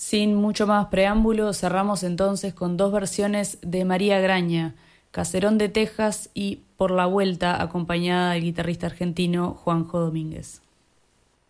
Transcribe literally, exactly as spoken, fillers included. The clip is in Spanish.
Sin mucho más preámbulo, cerramos entonces con dos versiones de María Graña, Caserón de Texas y Por la Vuelta, acompañada del guitarrista argentino Juanjo Domínguez.